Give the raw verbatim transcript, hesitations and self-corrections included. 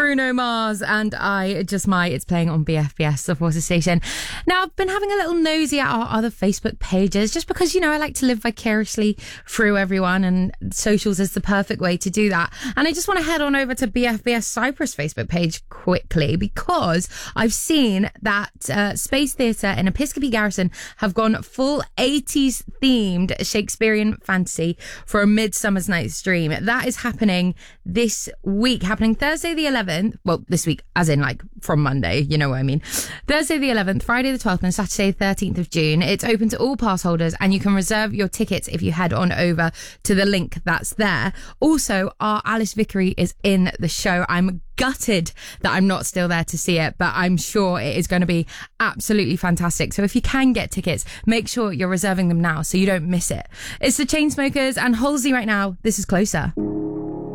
Bruno Mars and I Just Might. It's playing on B F B S, the Forces Station. Now, I've been having a little nosy at our other Facebook pages just because, you know, I like to live vicariously through everyone, and socials is the perfect way to do that. And I just want to head on over to B F B S Cyprus Facebook page quickly because I've seen that uh, Space Theatre in Episcopi Garrison have gone full eighties themed Shakespearean fantasy for a Midsummer's Night's Dream. That is happening this week, happening Thursday the eleventh. Well, this week, as in like from Monday, you know what I mean. Thursday the eleventh, Friday the twelfth, and Saturday the thirteenth of June. It's open to all pass holders, and you can reserve your tickets if you head on over to the link that's there. Also, our Alice Vickery is in the show. I'm gutted that I'm not still there to see it, but I'm sure it is going to be absolutely fantastic. So if you can get tickets, make sure you're reserving them now so you don't miss it. It's the Chainsmokers and Halsey right now. This is Closer.